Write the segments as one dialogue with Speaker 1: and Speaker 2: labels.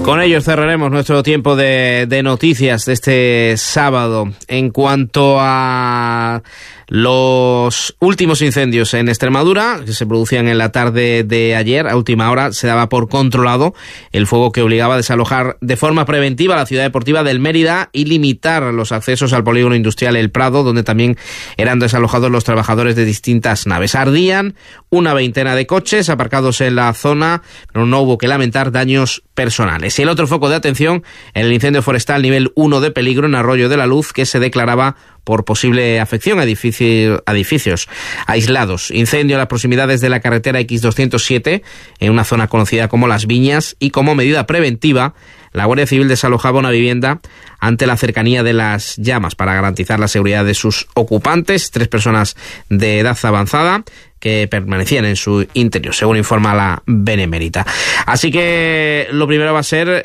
Speaker 1: Con ellos cerraremos nuestro tiempo de noticias de este sábado. En cuanto a los últimos incendios en Extremadura, que se producían en la tarde de ayer, a última hora se daba por controlado el fuego que obligaba a desalojar de forma preventiva la ciudad deportiva del Mérida y limitar los accesos al polígono industrial El Prado, donde también eran desalojados los trabajadores de distintas naves. Ardían una veintena de coches aparcados en la zona, pero no hubo que lamentar daños personales. Y el otro foco de atención en el incendio forestal nivel 1 de peligro en Arroyo de la Luz, que se declaraba por posible afección a edificios aislados. Incendio en las proximidades de la carretera X207, en una zona conocida como Las Viñas, y como medida preventiva, la Guardia Civil desalojaba una vivienda ante la cercanía de las llamas para garantizar la seguridad de sus ocupantes, 3 personas de edad avanzada que permanecían en su interior, según informa la Benemérita. Así que lo primero va a ser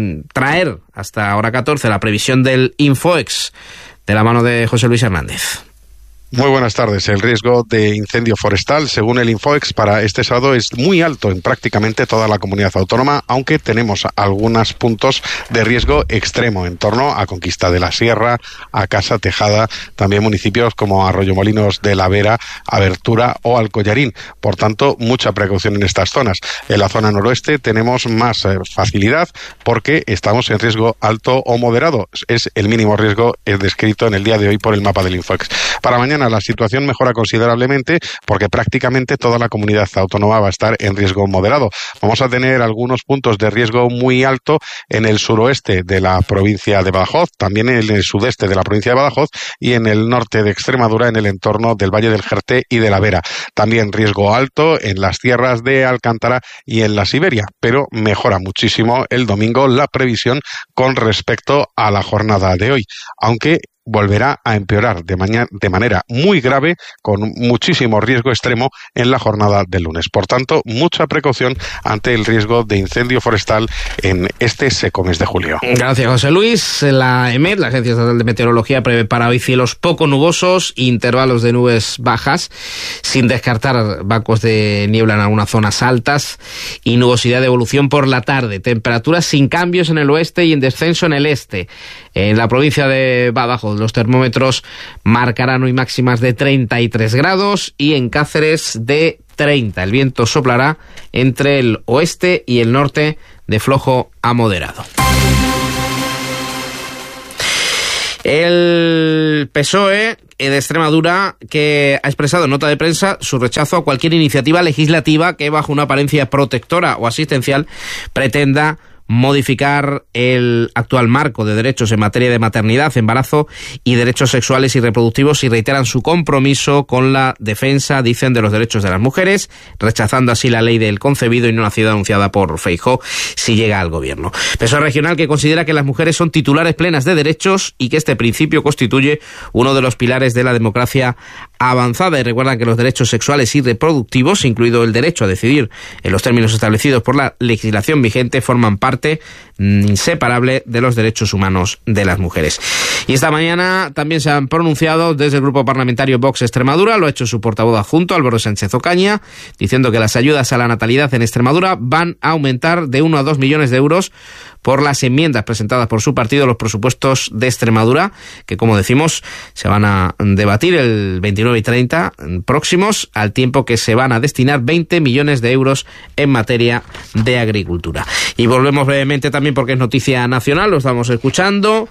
Speaker 1: traer hasta hora 14 la previsión del Infoex, de la mano de José Luis Hernández.
Speaker 2: Muy buenas tardes. El riesgo de incendio forestal, según el Infoex, para este sábado es muy alto en prácticamente toda la comunidad autónoma, aunque tenemos algunos puntos de riesgo extremo en torno a Conquista de la Sierra, a Casa Tejada, también municipios como Arroyomolinos de la Vera, Abertura o Alcollarín. Por tanto, mucha precaución en estas zonas. En la zona noroeste tenemos más facilidad porque estamos en riesgo alto o moderado. Es el mínimo riesgo descrito en el día de hoy por el mapa del Infoex. Para mañana la situación mejora considerablemente porque prácticamente toda la comunidad autónoma va a estar en riesgo moderado. Vamos a tener algunos puntos de riesgo muy alto en el suroeste de la provincia de Badajoz, también en el sudeste de la provincia de Badajoz y en el norte de Extremadura, en el entorno del Valle del Jerte y de la Vera. También riesgo alto en las tierras de Alcántara y en la Siberia, pero mejora muchísimo el domingo la previsión con respecto a la jornada de hoy, aunque volverá a empeorar de manera muy grave, con muchísimo riesgo extremo en la jornada del lunes. Por tanto, mucha precaución ante el riesgo de incendio forestal en este seco mes de julio.
Speaker 1: Gracias, José Luis. La EMET, la Agencia Estatal de Meteorología, prevé para hoy cielos poco nubosos, intervalos de nubes bajas, sin descartar bancos de niebla en algunas zonas altas y nubosidad de evolución por la tarde. Temperaturas sin cambios en el oeste y en descenso en el este. En la provincia de Badajoz, los termómetros marcarán hoy máximas de 33 grados y en Cáceres de 30. El viento soplará entre el oeste y el norte de flojo a moderado. El PSOE de Extremadura, que ha expresado en nota de prensa su rechazo a cualquier iniciativa legislativa que, bajo una apariencia protectora o asistencial, pretenda modificar el actual marco de derechos en materia de maternidad, embarazo y derechos sexuales y reproductivos, y reiteran su compromiso con la defensa, dicen, de los derechos de las mujeres, rechazando así la ley del concebido y no nacido anunciada por Feijóo si llega al gobierno. PSOE regional, que considera que las mujeres son titulares plenas de derechos y que este principio constituye uno de los pilares de la democracia avanzada, y recuerdan que los derechos sexuales y reproductivos, incluido el derecho a decidir en los términos establecidos por la legislación vigente, forman parte inseparable de los derechos humanos de las mujeres. Y esta mañana también se han pronunciado desde el grupo parlamentario Vox Extremadura, lo ha hecho su portavoz adjunto, Álvaro Sánchez Ocaña, diciendo que las ayudas a la natalidad en Extremadura van a aumentar de 1 a 2 millones de euros por las enmiendas presentadas por su partido a los presupuestos de Extremadura, que, como decimos, se van a debatir el 29 y 30 próximos, al tiempo que se van a destinar 20 millones de euros en materia de agricultura. Y volvemos brevemente también, porque es noticia nacional, lo estamos escuchando,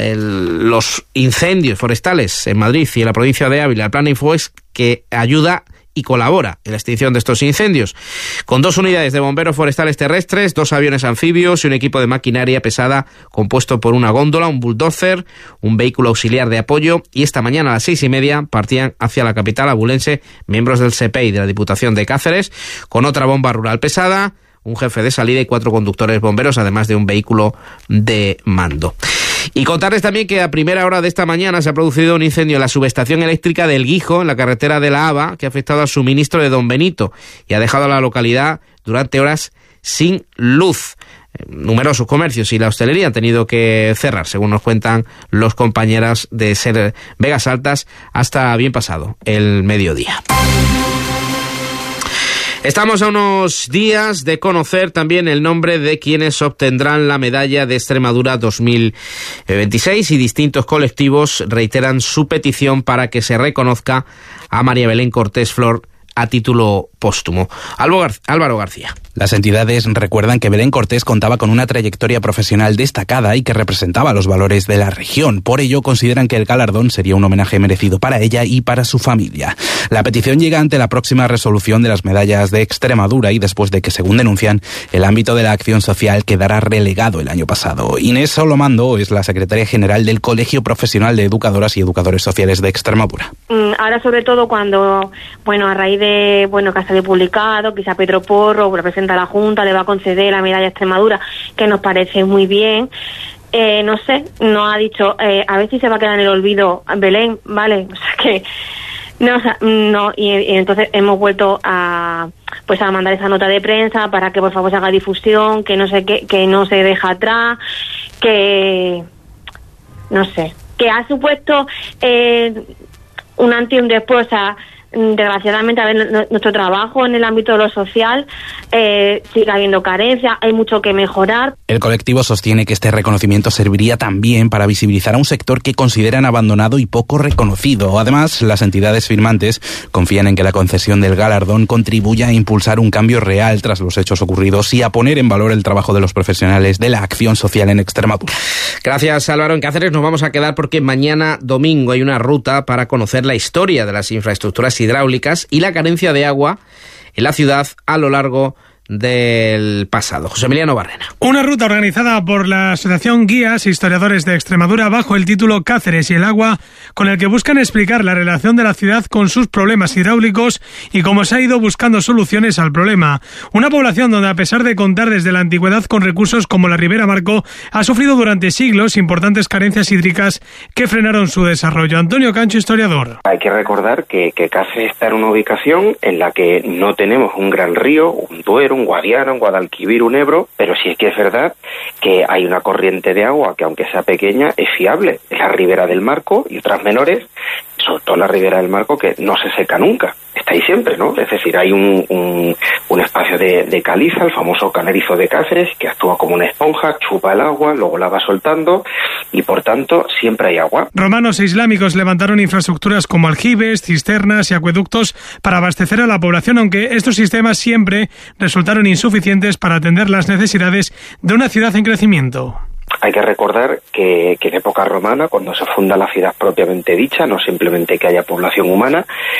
Speaker 1: los incendios forestales en Madrid y en la provincia de Ávila. El plan Infoex, que ayuda y colabora en la extinción de estos incendios, con 2 unidades de bomberos forestales terrestres, 2 aviones anfibios y un equipo de maquinaria pesada compuesto por una góndola, un bulldozer, un vehículo auxiliar de apoyo, y esta mañana a las 6:30 partían hacia la capital abulense miembros del SEPEI de la Diputación de Cáceres, con otra bomba rural pesada, un jefe de salida y 4 conductores bomberos, además de un vehículo de mando. Y contarles también que a primera hora de esta mañana se ha producido un incendio en la subestación eléctrica del Guijo, en la carretera de la Haba, que ha afectado al suministro de Don Benito y ha dejado a la localidad durante horas sin luz. Numerosos comercios y la hostelería han tenido que cerrar, según nos cuentan los compañeros de Ser Vegas Altas, hasta bien pasado el mediodía. Estamos a unos días de conocer también el nombre de quienes obtendrán la medalla de Extremadura 2026 y distintos colectivos reiteran su petición para que se reconozca a María Belén Cortés Flor a título póstumo. Álvaro García.
Speaker 3: Las entidades recuerdan que Belén Cortés contaba con una trayectoria profesional destacada y que representaba los valores de la región. Por ello, consideran que el galardón sería un homenaje merecido para ella y para su familia. La petición llega ante la próxima resolución de las medallas de Extremadura y después de que, según denuncian, el ámbito de la acción social quedará relegado el año pasado. Inés Solomando es la secretaria general del Colegio Profesional de Educadoras y Educadores Sociales de Extremadura.
Speaker 4: Ahora, sobre todo, cuando, a raíz de, que ha salido publicado, quizá Pedro Porro, representa a la Junta, le va a conceder la medalla Extremadura, que nos parece muy bien. No sé, nos ha dicho, a ver si se va a quedar en el olvido Belén, ¿vale? O sea que, y entonces hemos vuelto a mandar esa nota de prensa para que por favor se haga difusión, que no sé qué, que no se deja atrás, que, no sé, que ha supuesto un antes y un después, o sea, desgraciadamente, a ver, nuestro trabajo en el ámbito de lo social sigue habiendo carencia, hay mucho que mejorar.
Speaker 3: El colectivo sostiene que este reconocimiento serviría también para visibilizar a un sector que consideran abandonado y poco reconocido. Además, las entidades firmantes confían en que la concesión del galardón contribuya a impulsar un cambio real tras los hechos ocurridos y a poner en valor el trabajo de los profesionales de la acción social en Extremadura.
Speaker 1: Gracias, Álvaro. En Cáceres nos vamos a quedar porque mañana domingo hay una ruta para conocer la historia de las infraestructuras hidráulicas y la carencia de agua en la ciudad a lo largo del pasado. José Emiliano Barrena.
Speaker 5: Una ruta organizada por la Asociación Guías e Historiadores de Extremadura bajo el título Cáceres y el agua, con el que buscan explicar la relación de la ciudad con sus problemas hidráulicos y cómo se ha ido buscando soluciones al problema. Una población donde, a pesar de contar desde la antigüedad con recursos como la Ribera Marco, ha sufrido durante siglos importantes carencias hídricas que frenaron su desarrollo. Antonio Cancho, historiador.
Speaker 6: Hay que recordar que Cáceres está en una ubicación en la que no tenemos un gran río, un Duero, un Guadiana, un Guadalquivir, un Ebro, pero sí es que es verdad que hay una corriente de agua que, aunque sea pequeña, es fiable. Es la Ribera del Marco y otras menores, sobre todo la Ribera del Marco, que no se seca nunca. Está ahí siempre, ¿no? Es decir, hay un espacio de caliza, el famoso canerizo de Cáceres, que actúa como una esponja, chupa el agua, luego la va soltando y, por tanto, siempre hay agua.
Speaker 5: Romanos e islámicos levantaron infraestructuras como aljibes, cisternas y acueductos para abastecer a la población, aunque estos sistemas siempre resultaron insuficientes para atender las necesidades de una ciudad en crecimiento.
Speaker 6: Hay que recordar que en época romana, cuando se funda la ciudad propiamente dicha, no simplemente que haya población humana,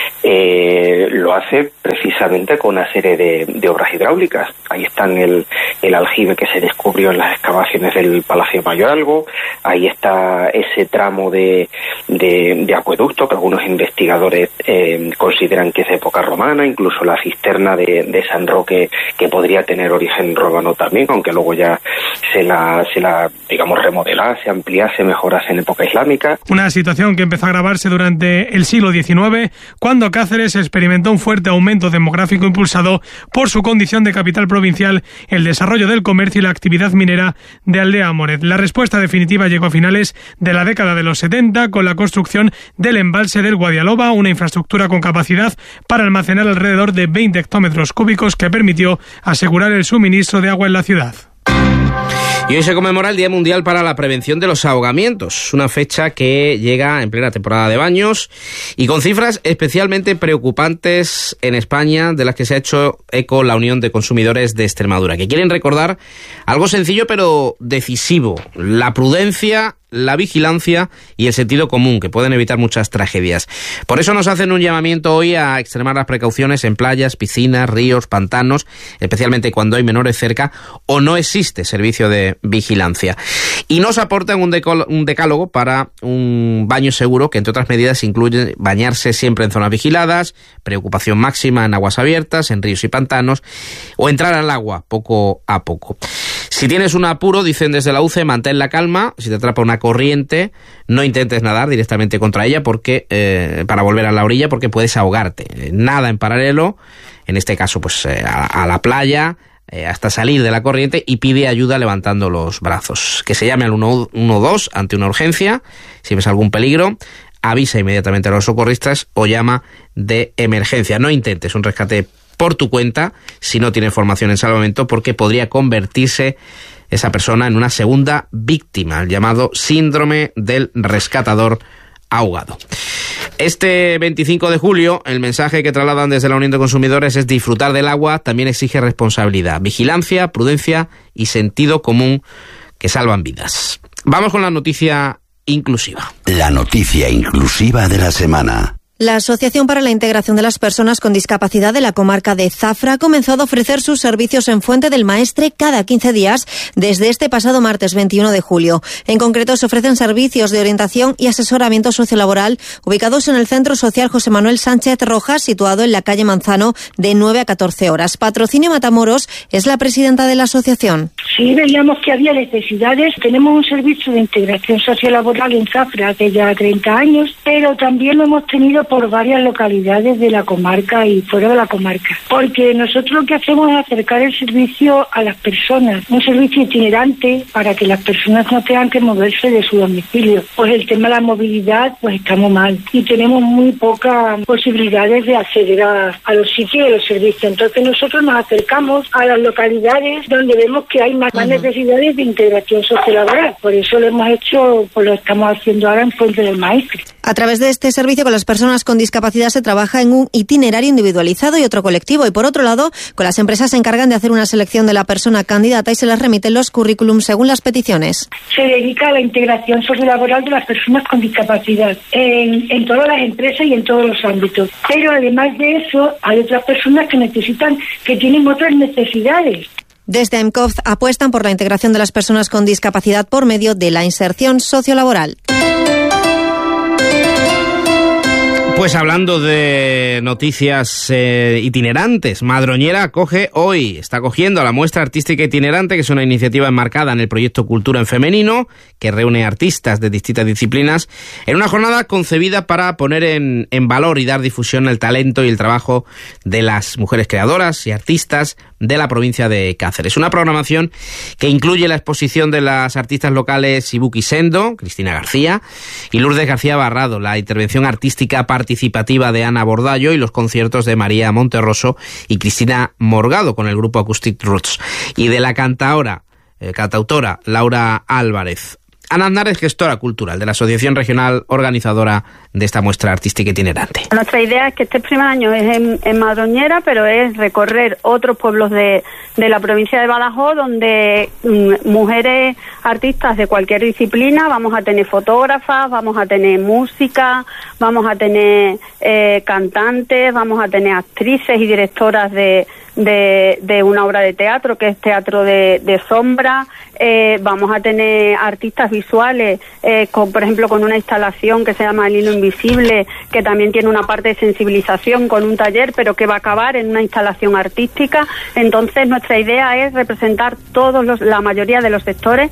Speaker 6: lo hace precisamente con una serie de obras hidráulicas. Ahí están el aljibe que se descubrió en las excavaciones del Palacio Mayoralgo, ahí está ese tramo de acueducto que algunos investigadores consideran que es de época romana, incluso la cisterna de San Roque, que podría tener origen romano también, aunque luego ya se la digamos, remodelase, ampliase, mejorase en época islámica.
Speaker 5: Una situación que empezó a agravarse durante el siglo XIX, cuando Cáceres experimentó un fuerte aumento demográfico impulsado por su condición de capital provincial, el desarrollo del comercio y la actividad minera de Aldea Moret. La respuesta definitiva llegó a finales de la década de los 70 con la construcción del embalse del Guadialoba, una infraestructura con capacidad para almacenar alrededor de 20 hectómetros cúbicos que permitió asegurar el suministro de agua en la ciudad.
Speaker 1: Y hoy se conmemora el Día Mundial para la Prevención de los Ahogamientos, una fecha que llega en plena temporada de baños y con cifras especialmente preocupantes en España, de las que se ha hecho eco la Unión de Consumidores de Extremadura, que quieren recordar algo sencillo pero decisivo: la prudencia, la vigilancia y el sentido común, que pueden evitar muchas tragedias. Por eso nos hacen un llamamiento hoy a extremar las precauciones en playas, piscinas, ríos, pantanos, especialmente cuando hay menores cerca o no existe servicio de vigilancia. Y nos aportan un decálogo para un baño seguro, que entre otras medidas incluye bañarse siempre en zonas vigiladas, preocupación máxima en aguas abiertas, en ríos y pantanos, o entrar al agua poco a poco. Si tienes un apuro, dicen desde la UCE, mantén la calma. Si te atrapa una corriente, no intentes nadar directamente contra ella para volver a la orilla, porque puedes ahogarte. Nada en paralelo, en este caso pues a la playa, hasta salir de la corriente, y pide ayuda levantando los brazos. Que se llame al 112 ante una urgencia. Si ves algún peligro, avisa inmediatamente a los socorristas o llama de emergencia. No intentes un rescate por tu cuenta si no tienes formación en salvamento, porque podría convertirse esa persona en una segunda víctima, el llamado síndrome del rescatador ahogado. Este 25 de julio, el mensaje que trasladan desde la Unión de Consumidores es: disfrutar del agua también exige responsabilidad, vigilancia, prudencia y sentido común que salvan vidas. Vamos con la noticia inclusiva.
Speaker 7: La noticia inclusiva de la semana.
Speaker 8: La Asociación para la Integración de las Personas con Discapacidad de la comarca de Zafra ha comenzado a ofrecer sus servicios en Fuente del Maestre cada 15 días desde este pasado martes 21 de julio. En concreto, se ofrecen servicios de orientación y asesoramiento sociolaboral ubicados en el Centro Social José Manuel Sánchez Rojas, situado en la calle Manzano, de 9 a 14 horas. Patrocinio Matamoros es la presidenta de la asociación.
Speaker 9: Sí, veíamos que había necesidades. Tenemos un servicio de integración sociolaboral en Zafra hace ya 30 años, pero también lo hemos tenido por varias localidades de la comarca y fuera de la comarca, porque nosotros lo que hacemos es acercar el servicio a las personas, un servicio itinerante para que las personas no tengan que moverse de su domicilio. Pues el tema de la movilidad, pues estamos mal y tenemos muy pocas posibilidades de acceder a los sitios de los servicios. Entonces nosotros nos acercamos a las localidades donde vemos que hay más necesidades de integración sociolaboral. Por eso lo hemos hecho, pues lo estamos haciendo ahora en Fuente del Maestre.
Speaker 8: A través de este servicio con las personas con discapacidad se trabaja en un itinerario individualizado y otro colectivo, y por otro lado, con las empresas se encargan de hacer una selección de la persona candidata y se les remiten los currículums según las peticiones.
Speaker 9: Se dedica a la integración sociolaboral de las personas con discapacidad en todas las empresas y en todos los ámbitos. Pero además de eso, hay otras personas que tienen otras necesidades.
Speaker 8: Desde AEMCOF apuestan por la integración de las personas con discapacidad por medio de la inserción sociolaboral.
Speaker 1: Pues hablando de noticias itinerantes, Madroñera está acogiendo a la muestra artística itinerante, que es una iniciativa enmarcada en el proyecto Cultura en Femenino, que reúne artistas de distintas disciplinas, en una jornada concebida para poner en valor y dar difusión al talento y el trabajo de las mujeres creadoras y artistas de la provincia de Cáceres. Una programación que incluye la exposición de las artistas locales Ibuki Sendo, Cristina García, y Lourdes García Barrado, la intervención artística participativa de Ana Bordallo y los conciertos de María Monterroso y Cristina Morgado con el grupo Acoustic Roots, y de la cantautora Laura Álvarez. Ana Aznar es gestora cultural de la Asociación Regional organizadora de esta muestra artística itinerante.
Speaker 10: Nuestra idea es que este primer año es en Madroñera, pero es recorrer otros pueblos de la provincia de Badajoz, donde mujeres artistas de cualquier disciplina, vamos a tener fotógrafas, vamos a tener música, vamos a tener cantantes, vamos a tener actrices y directoras de una obra de teatro, que es teatro de sombra. Vamos a tener artistas visuales, por ejemplo, con una instalación que se llama El Hilo Invisible, que también tiene una parte de sensibilización con un taller, pero que va a acabar en una instalación artística. Entonces, nuestra idea es representar la mayoría de los sectores.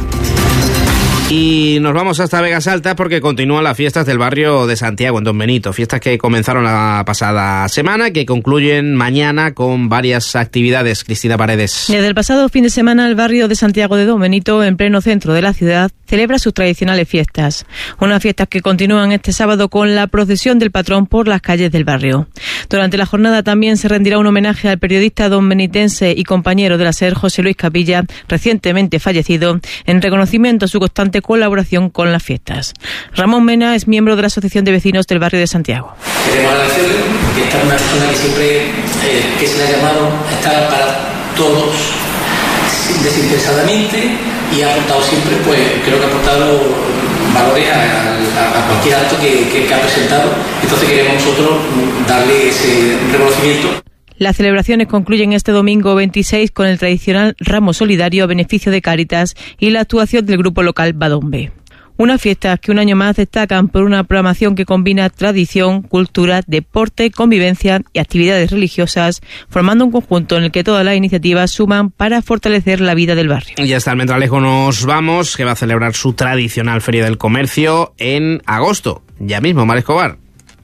Speaker 1: Y nos vamos hasta Vegas Altas porque continúan las fiestas del barrio de Santiago, en Don Benito. Fiestas que comenzaron la pasada semana y que concluyen mañana con varias actividades. Cristina Paredes.
Speaker 11: Desde el pasado fin de semana, el barrio de Santiago de Don Benito, en pleno centro de la ciudad, celebra sus tradicionales fiestas. Unas fiestas que continúan este sábado con la procesión del patrón por las calles del barrio. Durante la jornada también se rendirá un homenaje al periodista donbenitense y compañero de la SER, José Luis Capilla, recientemente fallecido, en reconocimiento a su constante colaboración con las fiestas. Ramón Mena es miembro de la Asociación de Vecinos del barrio de Santiago.
Speaker 12: Queremos agradecerle porque esta es una persona que siempre que se le ha llamado a estar para todos desinteresadamente y ha aportado siempre, pues creo que ha aportado valores a cualquier acto que ha presentado. Entonces queremos nosotros darle ese reconocimiento.
Speaker 11: Las celebraciones concluyen este domingo 26 con el tradicional ramo solidario a beneficio de Cáritas y la actuación del grupo local Badombe. Unas fiestas que un año más destacan por una programación que combina tradición, cultura, deporte, convivencia y actividades religiosas, formando un conjunto en el que todas las iniciativas suman para fortalecer la vida del barrio.
Speaker 1: Y hasta Almendralejo nos vamos, que va a celebrar su tradicional Feria del Comercio en agosto. Ya mismo, Mar Escobar.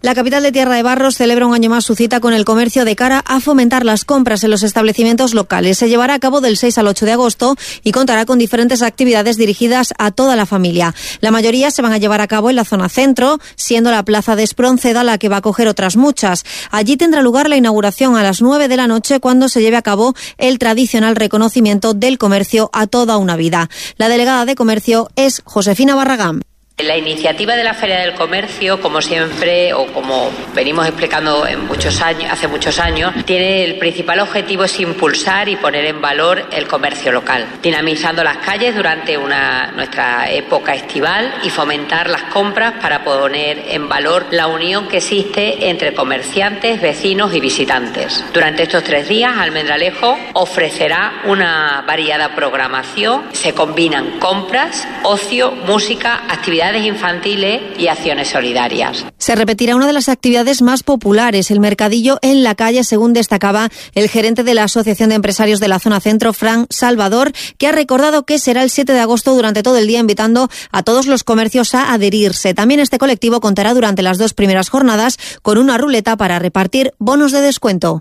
Speaker 8: La capital de Tierra de Barros celebra un año más su cita con el comercio de cara a fomentar las compras en los establecimientos locales. Se llevará a cabo del 6 al 8 de agosto y contará con diferentes actividades dirigidas a toda la familia. La mayoría se van a llevar a cabo en la zona centro, siendo la plaza de Espronceda la que va a acoger otras muchas. Allí tendrá lugar la inauguración a las 9 de la noche cuando se lleve a cabo el tradicional reconocimiento del comercio a toda una vida. La delegada de Comercio es Josefina Barragán.
Speaker 13: La iniciativa de la Feria del Comercio, como siempre, o como venimos explicando hace muchos años, tiene el principal objetivo es impulsar y poner en valor el comercio local, dinamizando las calles durante nuestra época estival y fomentar las compras para poner en valor la unión que existe entre comerciantes, vecinos y visitantes. Durante estos 3 días, Almendralejo ofrecerá una variada programación. Se combinan compras, ocio, música, actividades infantiles y acciones solidarias.
Speaker 8: Se repetirá una de las actividades más populares, el mercadillo en la calle, según destacaba el gerente de la Asociación de Empresarios de la Zona Centro, Fran Salvador, que ha recordado que será el 7 de agosto durante todo el día, invitando a todos los comercios a adherirse. También este colectivo contará durante las 2 primeras jornadas con una ruleta para repartir bonos de descuento.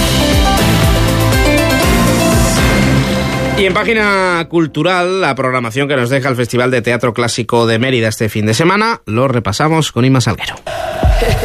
Speaker 1: Y en página cultural, la programación que nos deja el Festival de Teatro Clásico de Mérida este fin de semana, lo repasamos con Inma Salguero.